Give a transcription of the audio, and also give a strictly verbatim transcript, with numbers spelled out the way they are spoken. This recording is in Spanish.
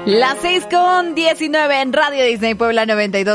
Las seis con diecinueve en Radio Disney Puebla noventa y dos.